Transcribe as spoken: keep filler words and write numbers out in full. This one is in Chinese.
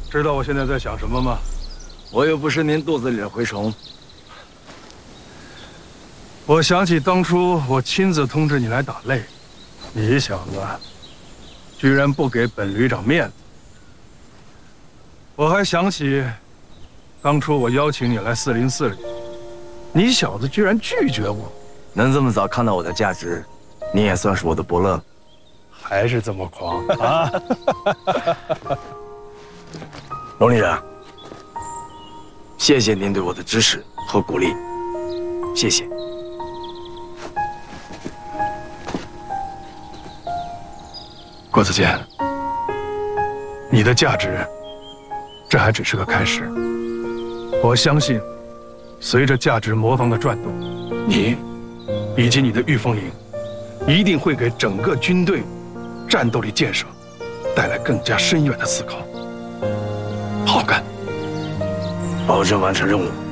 知道我现在在想什么吗？ 我又不是您肚子里的蛔虫。 我想起当初我亲自通知你来打擂，你小子居然不给本旅长面子。我还想起当初我邀请你来四零四里，你小子居然拒绝我。 能这么早看到我的价值，你也算是我的伯乐。 还是这么狂啊！ 龙旅长，谢谢您对我的支持和鼓励，谢谢。 郭子健，你的价值，这还只是个开始。我相信，随着价值魔方的转动，你以及你的御风营，一定会给整个军队战斗力建设带来更加深远的思考。好干， 保证完成任务。